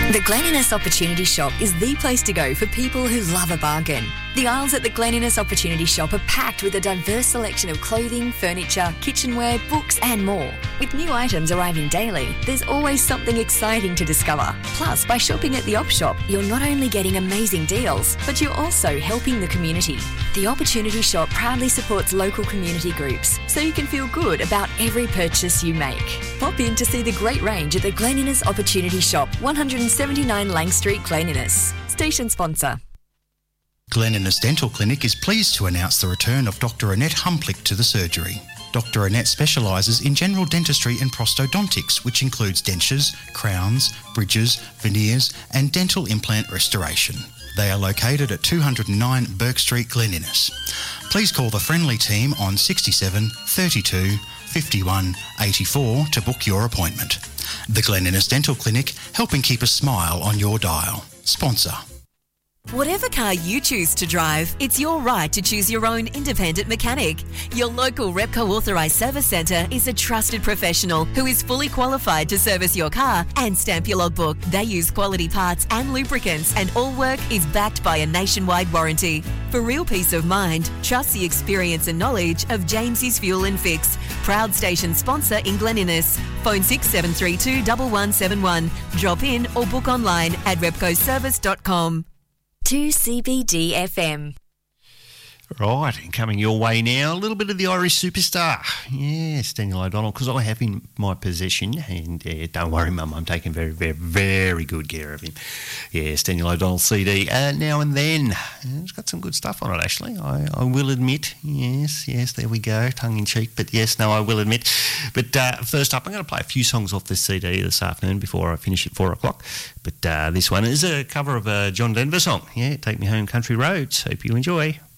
The Glen Innes Opportunity Shop is the place to go for people who love a bargain. The aisles at the Glen Innes Opportunity Shop are packed with a diverse selection of clothing, furniture, kitchenware, books and more. With new items arriving daily, there's always something exciting to discover. Plus, by shopping at the Op Shop, you're not only getting amazing deals, but you're also helping the community. The Opportunity Shop proudly supports local community groups, so you can feel good about every purchase you make. Pop in to see the great range at the Glen Innes Opportunity Shop, 179 Lang Street, Glen Innes. Station sponsor. Glen Innes Dental Clinic is pleased to announce the return of Dr. Annette Humplick to the surgery. Dr. Annette specialises in general dentistry and prosthodontics, which includes dentures, crowns, bridges, veneers and dental implant restoration. They are located at 209 Burke Street, Glen Innes. Please call the friendly team on 67 32 51 84 to book your appointment. The Glen Innes Dental Clinic, helping keep a smile on your dial. Sponsor. Whatever car you choose to drive, it's your right to choose your own independent mechanic. Your local Repco authorised service centre is a trusted professional who is fully qualified to service your car and stamp your logbook. They use quality parts and lubricants, and all work is backed by a nationwide warranty. For real peace of mind, trust the experience and knowledge of Jamesy's Fuel and Fix, proud station sponsor in Glen Innes. Phone 6732 1171. Drop in or book online at repcoservice.com. 2CBD FM. Right, and coming your way now, a little bit of the Irish superstar. Yes, Daniel O'Donnell, because I have in my possession, and don't worry, Mum, I'm taking very, very, very good care of him. Yes, Daniel O'Donnell CD, Now and Then. It's got some good stuff on it, actually, I will admit. Yes, there we go, tongue-in-cheek, but yes, no, I will admit. But first up, I'm going to play a few songs off this CD this afternoon before I finish at 4 o'clock. But this one is a cover of a John Denver song. Yeah, Take Me Home Country Roads. Hope you enjoy.